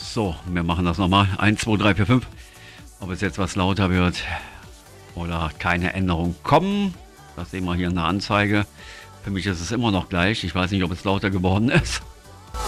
So, wir machen das nochmal. 1, 2, 3, 4, 5. Ob es jetzt was lauter wird oder keine Änderung kommen, das sehen wir hier in der Anzeige. Für mich ist es immer noch gleich. Ich weiß nicht, ob es lauter geworden ist.